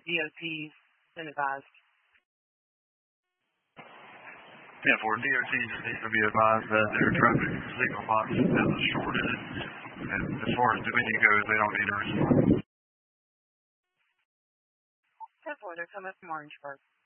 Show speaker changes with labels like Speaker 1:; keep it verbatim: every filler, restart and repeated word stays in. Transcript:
Speaker 1: D O T's been advised.
Speaker 2: Yeah, for D O T just needs to be advised that their traffic signal box is shorted. And as far as Dominion goes, they don't need to respond.
Speaker 1: ten four, they're coming from Orangeburg.